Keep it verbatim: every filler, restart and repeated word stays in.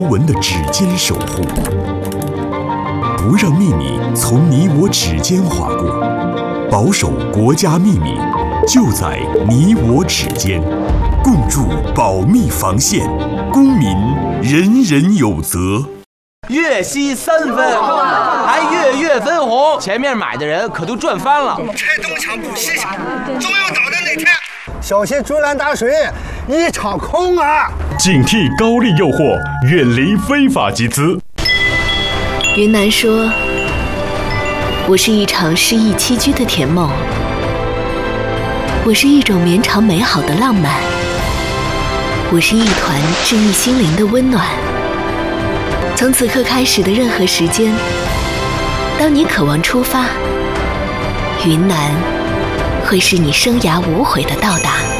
文的指尖守护，不让秘密从你我指尖划过，保守国家秘密就在你我指尖，共筑保密防线，公民人人有责。 月息三分，还月月分红，前面买的人可都赚翻了。 拆东墙补西墙，总有倒的那天。 小心竹篮打水一场空啊！ 警惕高利诱惑，远离非法集资。 云南说：“我是一场诗意栖居的甜梦，我是一种绵长美好的浪漫，我是一团治愈心灵的温暖。从此刻开始的任何时间，当你渴望出发，云南会是你生涯无悔的到达。”